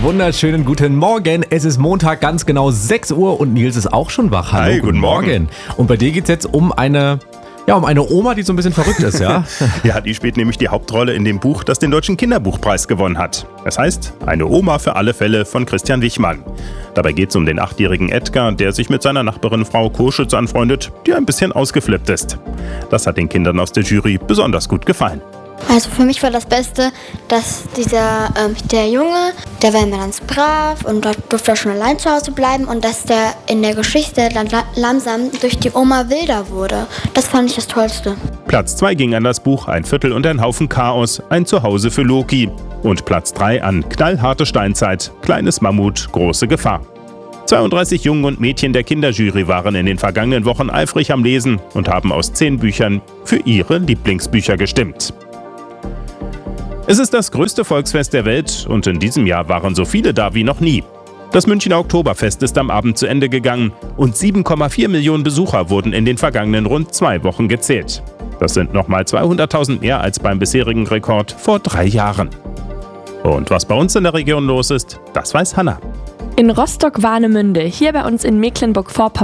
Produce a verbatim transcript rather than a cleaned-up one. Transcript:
wunderschönen guten Morgen. Es ist Montag, ganz genau sechs Uhr und Nils ist auch schon wach. Hallo, Hi, guten, guten Morgen. Morgen. Und bei dir geht es jetzt um eine... Ja, um eine Oma, die so ein bisschen verrückt ist, ja? Ja, die spielt nämlich die Hauptrolle in dem Buch, das den Deutschen Kinderbuchpreis gewonnen hat. Es heißt Eine Oma für alle Fälle von Christian Wichmann. Dabei geht es um den achtjährigen Edgar, der sich mit seiner Nachbarin Frau Koschitz anfreundet, die ein bisschen ausgeflippt ist. Das hat den Kindern aus der Jury besonders gut gefallen. Also für mich war das Beste, dass dieser, ähm, der Junge, der war immer ganz brav und dort durfte er schon allein zu Hause bleiben und dass der in der Geschichte dann la- langsam durch die Oma wilder wurde. Das fand ich das Tollste. Platz zwei ging an das Buch Ein Viertel und ein Haufen Chaos, ein Zuhause für Loki. Und Platz drei an Knallharte Steinzeit, kleines Mammut, große Gefahr. zweiunddreißig Jungen und Mädchen der Kinderjury waren in den vergangenen Wochen eifrig am Lesen und haben aus zehn Büchern für ihre Lieblingsbücher gestimmt. Es ist das größte Volksfest der Welt und in diesem Jahr waren so viele da wie noch nie. Das Münchner Oktoberfest ist am Abend zu Ende gegangen und sieben Komma vier Millionen Besucher wurden in den vergangenen rund zwei Wochen gezählt. Das sind nochmal zweihunderttausend mehr als beim bisherigen Rekord vor drei Jahren. Und was bei uns in der Region los ist, das weiß Hanna. In Rostock-Warnemünde, hier bei uns in Mecklenburg-Vorpommern,